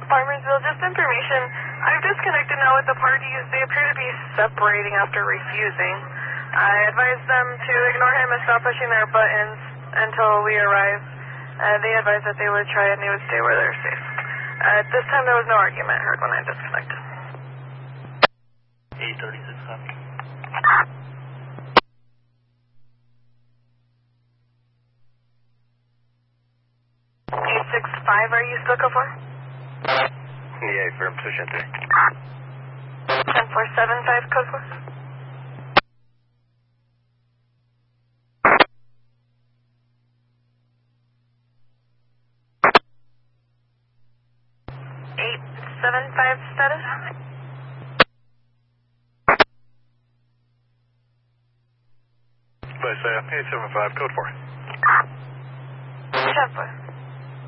Farmersville, just information. I've disconnected now with the parties. They appear to be separating after refusing. I advised them to ignore him and stop pushing their buttons until we arrive. They advised that they would try and they would stay where they're safe. At this time, there was no argument heard when I disconnected. 836 copy. 865, are you still code for? Yeah, firm, position 3. 10475, code for? Status? By 875, code 4. 10-4.